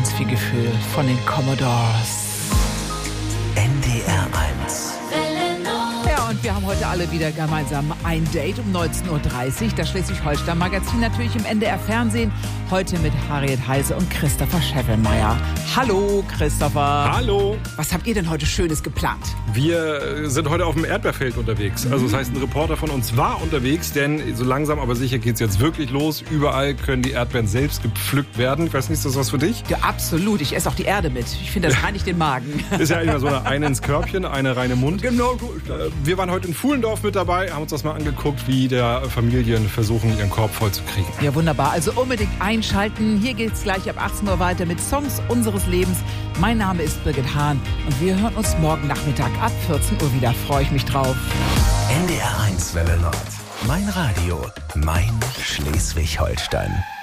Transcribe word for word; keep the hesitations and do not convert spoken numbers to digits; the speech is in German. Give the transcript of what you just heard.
ganz viel Gefühl von den Commodores. N D R eins. Ja, und wir haben heute alle wieder gemeinsam ein Date um neunzehn Uhr dreißig. Das Schleswig-Holstein-Magazin natürlich im N D R-Fernsehen. Heute mit Harriet Heise und Christopher Scheffelmeier. Hallo, Christopher. Hallo. Was habt ihr denn heute Schönes geplant? Wir sind heute auf dem Erdbeerfeld unterwegs. Also das heißt, ein Reporter von uns war unterwegs, denn so langsam aber sicher geht es jetzt wirklich los. Überall können die Erdbeeren selbst gepflückt werden. Ich weiß nicht, ist das was für dich? Ja, absolut. Ich esse auch die Erde mit. Ich finde, das reinigt den Magen. Ist ja immer so eine, eine ins Körbchen, eine reine Mund. Genau. Wir waren heute in Fuhlendorf mit dabei, haben uns das mal angeguckt, wie der Familien versuchen, ihren Korb voll zu kriegen. Ja, wunderbar. Also unbedingt einschalten. Hier geht's gleich ab achtzehn Uhr weiter mit Songs unseres Lebens. Mein Name ist Birgit Hahn und wir hören uns morgen Nachmittag ab vierzehn Uhr wieder. Freue ich mich drauf. N D R eins Welle Nord. Mein Radio, mein Schleswig-Holstein.